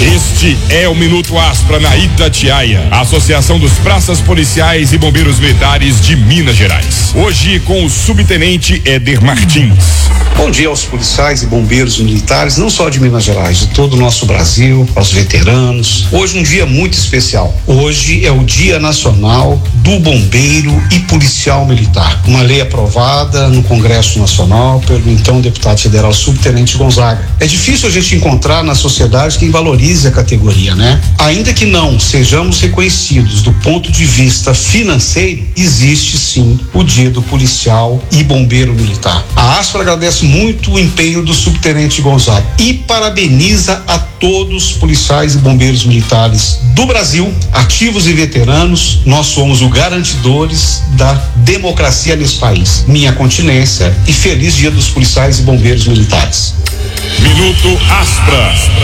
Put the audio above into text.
Este é o Minuto Aspra na Itatiaia, Associação dos Praças Policiais e Bombeiros Militares de Minas Gerais. Hoje com o subtenente Éder Martins. Bom dia aos policiais e bombeiros militares, não só de Minas Gerais, de todo o nosso Brasil, aos veteranos. Hoje um dia muito especial. Hoje é o Dia Nacional do Bombeiro e Policial Militar. Uma lei aprovada no Congresso Nacional pelo então deputado federal subtenente Gonzaga. É difícil a gente encontrar na sociedade quem valorize a categoria, né? Ainda que não sejamos reconhecidos do ponto de vista financeiro, existe sim o Dia do Policial e Bombeiro Militar. A Aspra agradece muito o empenho do subtenente Gonzaga e parabeniza a todos os policiais e bombeiros militares do Brasil, ativos e veteranos. Nós somos os garantidores da democracia nesse país. Minha continência e feliz Dia dos Policiais e Bombeiros Militares. Minuto Aspra.